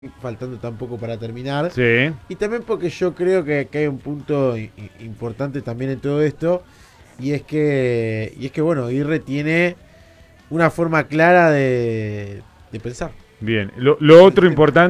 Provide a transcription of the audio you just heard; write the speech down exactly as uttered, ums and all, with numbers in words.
faltando tampoco para terminar. Sí. Y también porque yo creo que, que hay un punto i- importante también en todo esto. Y es que, y es que bueno, Irre tiene una forma clara de, de pensar. Bien. Lo, lo En el otro sistema. importante.